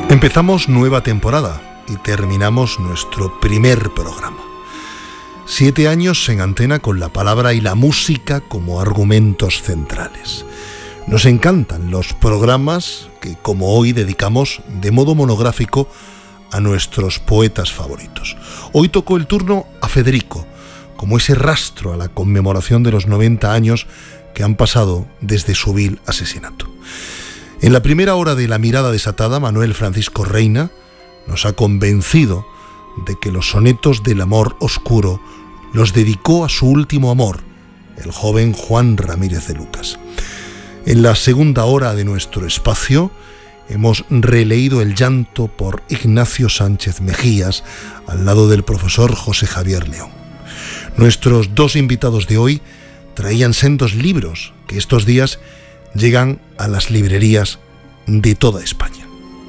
Empezamos nueva temporada y terminamos nuestro primer programa. 7 años en antena con la palabra y la música como argumentos centrales. Nos encantan los programas que, como hoy, dedicamos de modo monográfico a nuestros poetas favoritos. Hoy tocó el turno a Federico, como ese rastro a la conmemoración de los 90 años que han pasado desde su vil asesinato. En la primera hora de La Mirada Desatada, Manuel Francisco Reina nos ha convencido de que los sonetos del amor oscuro los dedicó a su último amor, el joven Juan Ramírez de Lucas. En la segunda hora de nuestro espacio hemos releído El llanto por Ignacio Sánchez Mejías al lado del profesor José Javier León. Nuestros dos invitados de hoy traían sendos libros que estos días llegan a las librerías de toda España.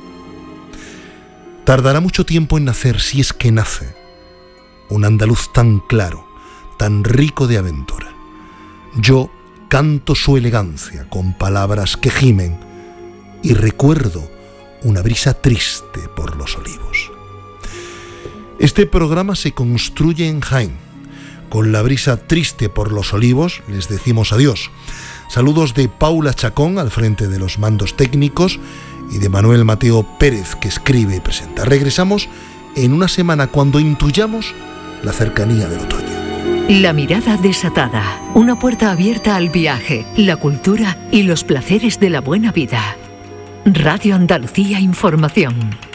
Tardará mucho tiempo en nacer, si es que nace, un andaluz tan claro, tan rico de aventura. Yo canto su elegancia con palabras que gimen y recuerdo una brisa triste por los olivos. Este programa se construye en Jaén. Con la brisa triste por los olivos les decimos adiós. Saludos de Paula Chacón al frente de los mandos técnicos y de Manuel Mateo Pérez, que escribe y presenta. Regresamos en una semana cuando intuyamos la cercanía del otoño. La Mirada Desatada, una puerta abierta al viaje, la cultura y los placeres de la buena vida. Radio Andalucía Información.